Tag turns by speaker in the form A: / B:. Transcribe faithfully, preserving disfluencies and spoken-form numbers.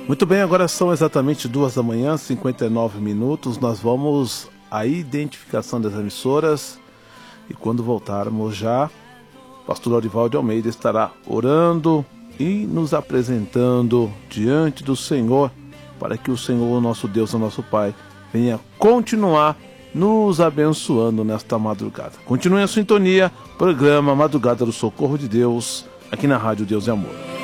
A: Muito bem, agora são exatamente duas da manhã, cinquenta e nove minutos. Nós vamos à identificação das emissoras e quando voltarmos já, o pastor Orivaldo Almeida estará orando e nos apresentando diante do Senhor, para que o Senhor, nosso Deus e nosso Pai, venha continuar nos abençoando nesta madrugada. Continue a sintonia, programa Madrugada do Socorro de Deus, aqui na Rádio Deus e Amor.